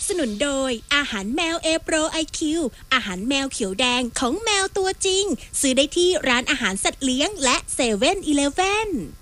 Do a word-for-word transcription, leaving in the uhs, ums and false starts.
สนุนโดยอาหารแมว A Pro ไอ คิว อาหารแมวเขียวแดงของแมวตัวจริงซื้อได้ที่ร้านอาหารสัตว์เลี้ยงและเซเว่นอีเลฟเว่น